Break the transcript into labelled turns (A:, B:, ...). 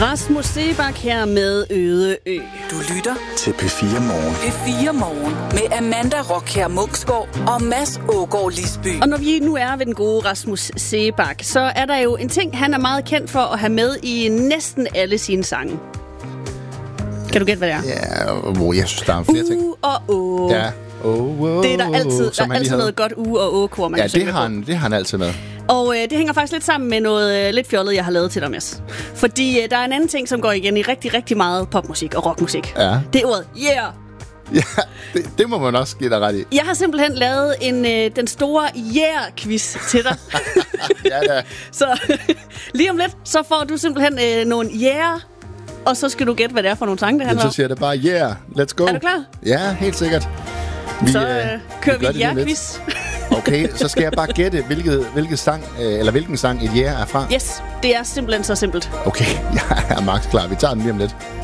A: Rasmus Seebach her med Øde Ø.
B: Du lytter
C: til P4 Morgen.
B: P4 Morgen med Amanda Rockher Munksgaard og Mads Ågaard Lisby.
A: Og når vi nu er ved den gode Rasmus Seebach, så er der jo en ting, han er meget kendt for at have med i næsten alle sine sange. Kan du gætte, hvad det er?
D: Ja, jeg synes, der er flere ting.
A: Og
D: Ja.
A: Det er der altid. Der er altid noget godt og kor, man kan synge på.
D: Det har han altid med.
A: Og det hænger faktisk lidt sammen med noget lidt fjollet, jeg har lavet til dig, Mads. Fordi der er en anden ting, som går igen i rigtig, rigtig meget popmusik og rockmusik.
D: Ja.
A: Det er ordet yeah.
D: Ja, det må man også give dig ret i.
A: Jeg har simpelthen lavet den store yeah-quiz til dig.
D: Ja da.
A: Så lige om lidt, så får du simpelthen nogle yeah, og så skal du gætte, hvad det er for nogle sange, det handler om.
D: Så siger det bare yeah, let's go.
A: Er du klar?
D: Ja, helt sikkert.
A: Så kører vi yeah-quiz.
D: Okay, så skal jeg bare gætte, hvilken sang et yeah er fra.
A: Yes, det er simpelthen så simpelt.
D: Okay, jeg er max klar. Vi tager den lige om lidt.